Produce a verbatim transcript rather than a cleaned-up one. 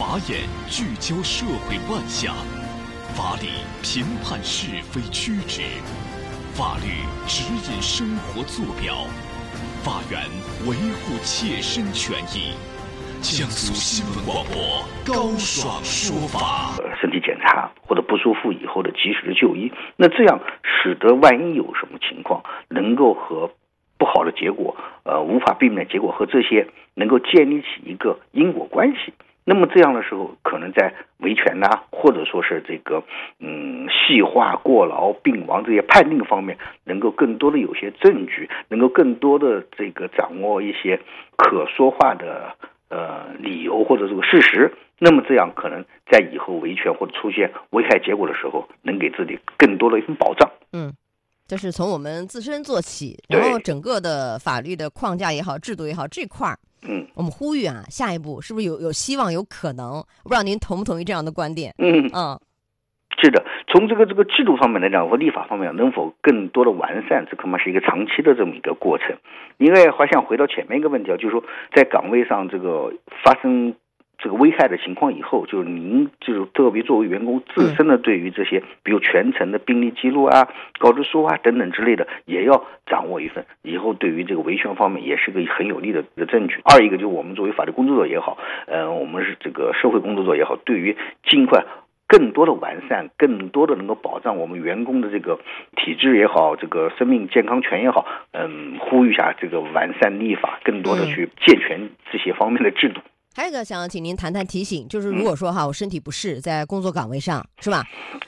法眼聚焦社会万象，法理评判是非曲直，法律指引生活坐标，法源维护切身权益。江苏新闻广播高爽说法。 身体检查或者不舒服以后的及时的就医，那这样使得万一有什么情况能够和不好的结果呃无法避免的结果和这些能够建立起一个因果关系，那么这样的时候可能在维权呐、啊、或者说是这个嗯细化过劳病亡这些判定方面能够更多的有些证据，能够更多的这个掌握一些可说话的呃理由或者这个事实，那么这样可能在以后维权或者出现危害结果的时候能给自己更多的一份保障。 嗯，这是从我们自身做起，然后整个的法律的框架也好制度也好这块儿嗯，我们呼吁啊，下一步是不是有有希望有可能？我不知道您同不同意这样的观点？ 嗯嗯，是的，从这个这个制度方面来讲，和立法方面能否更多的完善，这恐怕是一个长期的这么一个过程。因为好像回到前面一个问题啊，就是说在岗位上这个发生这个危害的情况以后，就是您就是特别作为员工自身的对于这些，比如全程的病历记录啊、告知书啊等等之类的，也要掌握一份，以后对于这个维权方面也是个很有利的一个证据。二一个就是我们作为法律工作者也好，呃，我们是这个社会工作者也好，对于尽快更多的完善，更多的能够保障我们员工的这个体质也好，这个生命健康权也好，嗯，呼吁一下这个完善立法，更多的去健全这些方面的制度。 还有一个想请您谈谈提醒，就是如果说哈我身体不适，在工作岗位上是吧？